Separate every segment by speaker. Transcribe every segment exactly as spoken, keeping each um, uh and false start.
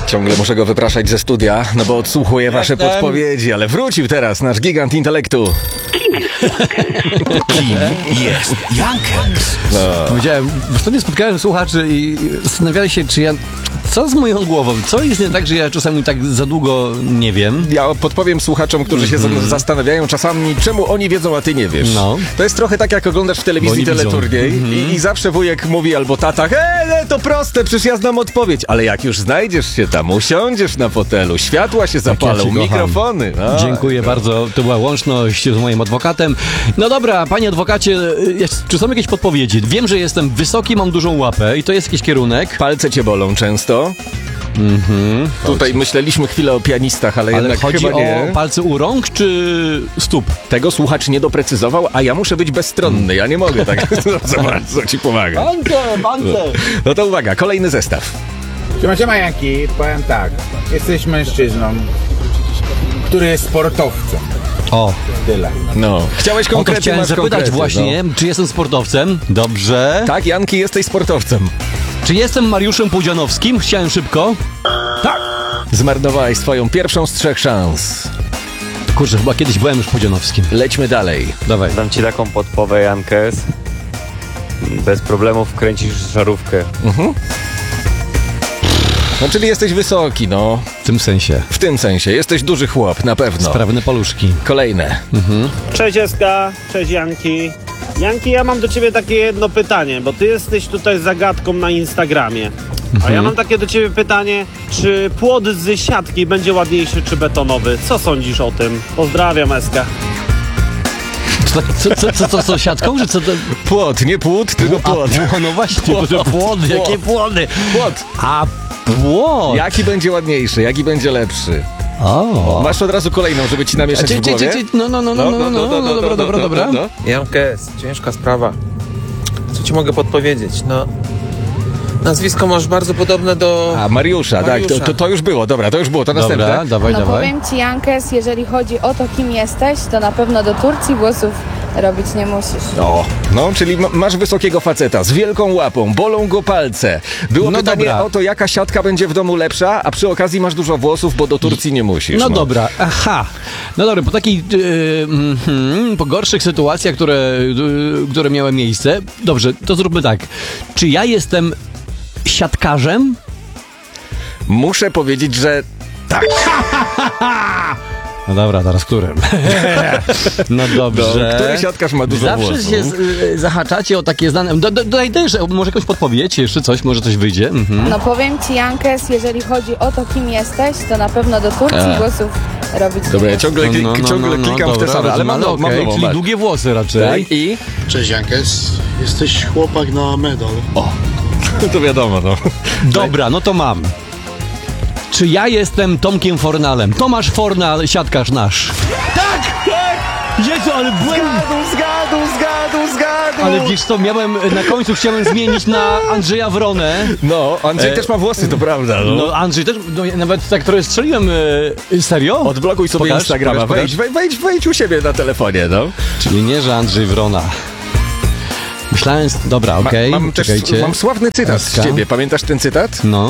Speaker 1: Ciągle muszę go wypraszać ze studia, no bo odsłuchuję wasze
Speaker 2: Jestem.
Speaker 1: podpowiedzi, ale wrócił teraz nasz gigant intelektu.
Speaker 3: Kim jest Jankes?
Speaker 1: No.
Speaker 2: Powiedziałem, w ostatnio spotkałem słuchaczy i zastanawiali się, czy ja... Co z moją głową? Co jest nie tak, że ja czasami tak za długo nie wiem?
Speaker 1: Ja podpowiem słuchaczom, którzy się
Speaker 2: Mhm.
Speaker 1: zastanawiają czasami, czemu oni wiedzą, a ty nie wiesz.
Speaker 2: No.
Speaker 1: To jest trochę tak, jak oglądasz w
Speaker 2: Bo
Speaker 1: telewizji
Speaker 2: oni widzą.
Speaker 1: teleturniej i, i zawsze wujek mówi albo tata, e, to proste, przecież ja znam odpowiedź. Ale jak już znajdziesz się tam, usiądziesz na fotelu, światła się zapalą,
Speaker 2: cię kocham.
Speaker 1: mikrofony. A,
Speaker 2: Dziękuję bardzo, to była łączność z moim adwokatem. No dobra, panie adwokacie, jest, czy są jakieś podpowiedzi? Wiem, że jestem wysoki, mam dużą łapę i to jest jakiś kierunek.
Speaker 1: Palce cię bolą często.
Speaker 2: Mhm.
Speaker 1: Tutaj myśleliśmy chwilę o pianistach, ale,
Speaker 2: Ale
Speaker 1: jednak
Speaker 2: chodzi
Speaker 1: chyba nie.
Speaker 2: o palce u rąk czy stóp?
Speaker 1: Tego słuchacz nie doprecyzował, a ja muszę być bezstronny. Ja nie mogę tak za bardzo ci pomagać.
Speaker 2: Palce, palce!
Speaker 1: No to uwaga, kolejny zestaw.
Speaker 4: Siema, siema Janki, powiem tak, jesteś mężczyzną, który jest sportowcem,
Speaker 2: O,
Speaker 4: tyle.
Speaker 1: No. Chciałeś
Speaker 2: o to
Speaker 1: konkrety,
Speaker 2: chciałem
Speaker 1: masz
Speaker 2: zapytać
Speaker 1: konkrety,
Speaker 2: właśnie, czy jestem sportowcem? Dobrze.
Speaker 1: No. Tak, Janki, jesteś sportowcem.
Speaker 2: Czy jestem Mariuszem Pudzianowskim? Chciałem szybko.
Speaker 1: Tak. Zmarnowałeś swoją pierwszą z trzech szans.
Speaker 2: Kurczę, chyba kiedyś byłem już Pudzianowskim.
Speaker 1: Lećmy dalej.
Speaker 2: Dawaj.
Speaker 5: Dam ci taką podpowę, Jankes. Bez problemów kręcisz żarówkę.
Speaker 1: No, czyli jesteś wysoki, no.
Speaker 2: W tym sensie.
Speaker 1: W tym sensie. Jesteś duży chłop, na pewno.
Speaker 2: Sprawne paluszki.
Speaker 1: Kolejne.
Speaker 6: Cześć Eska, cześć Janki. Janki, ja mam do ciebie takie jedno pytanie, bo ty jesteś tutaj zagadką na Instagramie. A ja mam takie do ciebie pytanie, czy płot z siatki będzie ładniejszy czy betonowy? Co sądzisz o tym? Pozdrawiam, Eska.
Speaker 2: Co, co, co, co, co, co siatką, że co to...
Speaker 1: Płot, nie płód, tylko płot.
Speaker 2: A, no właśnie,
Speaker 1: Płot,
Speaker 2: bo to płody,
Speaker 1: płot.
Speaker 2: jakie płody?
Speaker 1: Płot.
Speaker 2: A płot!
Speaker 1: Jaki będzie ładniejszy, jaki będzie lepszy?
Speaker 2: O.
Speaker 1: Masz od razu kolejną, żeby ci namieszać w głowie?
Speaker 2: No, no, no, no, no, no, no, no, dobra, dobra, dobra.
Speaker 7: Jankes, ciężka sprawa. Co ci mogę podpowiedzieć? No, nazwisko masz bardzo podobne do...
Speaker 1: A, Mariusza, tak,
Speaker 7: Mariusza.
Speaker 1: to, to, to już było, dobra, to już było, to następne.
Speaker 2: Dobra, dawaj,
Speaker 8: No
Speaker 2: dawaj.
Speaker 8: powiem ci, Jankes, jeżeli chodzi o to, kim jesteś, to na pewno do Turcji włosów robić nie musisz.
Speaker 1: O, no, czyli ma- masz wysokiego faceta z wielką łapą, bolą go palce. Było
Speaker 2: No
Speaker 1: pytanie
Speaker 2: dobra.
Speaker 1: o to, jaka siatka będzie w domu lepsza, a przy okazji masz dużo włosów, bo do Turcji nie musisz.
Speaker 2: No dobra, aha. No dobra, po takich, yy, mm, po gorszych sytuacjach, które, yy, które miały miejsce, dobrze, to zróbmy tak. Czy ja jestem siatkarzem?
Speaker 1: Muszę powiedzieć, że tak.
Speaker 2: No dobra, teraz którym? No dobrze.
Speaker 1: No, który siatkarz ma dużo
Speaker 2: Zawsze
Speaker 1: włosów?
Speaker 2: się z, y, zahaczacie o takie znane... Do, do, dodaj też, może jakąś podpowiedź, jeszcze coś, może coś wyjdzie. Mhm.
Speaker 8: No powiem ci, Jankes, jeżeli chodzi o to, kim jesteś, to na pewno do Turcji
Speaker 1: A.
Speaker 8: włosów robić nie
Speaker 1: Dobra, ja
Speaker 8: musisz.
Speaker 1: ciągle, klik, ciągle klikam w te
Speaker 2: dobra,
Speaker 1: same, ale mam,
Speaker 2: rozumiem,
Speaker 1: mam
Speaker 2: okej,
Speaker 1: nową.
Speaker 2: czyli
Speaker 1: masz.
Speaker 2: długie włosy raczej.
Speaker 1: Tak, i...
Speaker 9: Cześć Jankes, jesteś chłopak na medal.
Speaker 1: O, to wiadomo, no.
Speaker 2: Dobra, no to mam. Czy ja jestem Tomkiem Fornalem? Tomasz Fornal, siatkarz nasz. Tak! Tak! Jezu, ale byłem...
Speaker 1: Zgadł, zgadł, zgadł, zgadł.
Speaker 2: Ale wiesz co, miałem, na końcu chciałem zmienić na Andrzeja Wronę.
Speaker 1: No, Andrzej
Speaker 2: E,
Speaker 1: też ma włosy, to prawda, no.
Speaker 2: No Andrzej też, no, ja nawet tak trochę strzeliłem, e, serio?
Speaker 1: Odblokuj sobie
Speaker 2: Pokaż,
Speaker 1: Instagrama,
Speaker 2: pokaż,
Speaker 1: wejdź, wejdź, wejdź, wejdź u siebie na telefonie, no.
Speaker 2: Czyli nie, że Andrzej Wrona. Myślałem, dobra,
Speaker 1: Ma,
Speaker 2: okej,
Speaker 1: mam też
Speaker 2: czekajcie.
Speaker 1: mam sławny cytat
Speaker 2: Eska.
Speaker 1: z ciebie, pamiętasz ten cytat?
Speaker 2: No.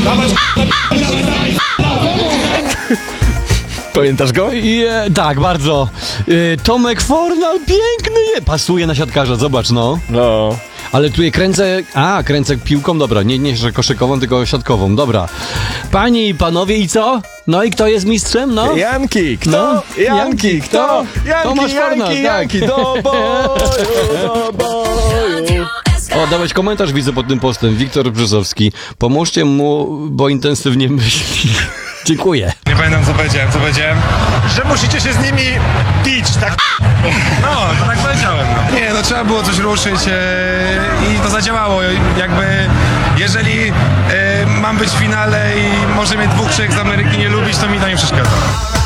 Speaker 1: Pamiętasz go?
Speaker 2: I, e, tak, bardzo. E, Tomek Fornal, piękny je. Pasuje na siatkarza, zobacz, no.
Speaker 1: No.
Speaker 2: Ale tutaj kręcę, a, kręcę piłką, dobra, nie, nie że koszykową, tylko siatkową, dobra. Panie i panowie, i co? No i kto jest mistrzem, no?
Speaker 1: Janki, kto?
Speaker 2: No,
Speaker 1: Janki, kto? Janki,
Speaker 2: Tomasz Fornal,
Speaker 1: Janki,
Speaker 2: tak.
Speaker 1: Janki, do boju, do boju.
Speaker 2: O, dawać komentarz widzę pod tym postem, Wiktor Brzezowski. Pomóżcie mu, bo intensywnie myśli. Dziękuję.
Speaker 10: Nie pamiętam co powiedziałem, co powiedziałem? Że musicie się z nimi pić, tak? No, to tak powiedziałem. No. Nie, no trzeba było coś ruszyć e, i to zadziałało. Jakby, jeżeli e, mam być w finale i może mnie dwóch, trzech z Ameryki nie lubić, to mi to nie przeszkadza.